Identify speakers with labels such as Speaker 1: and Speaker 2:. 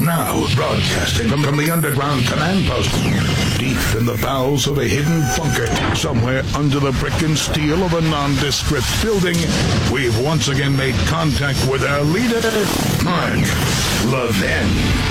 Speaker 1: Now, broadcasting from the underground command post, deep in the bowels of a hidden bunker, somewhere under the brick and steel of a nondescript building, we've once again made contact with our leader, Mark Levin.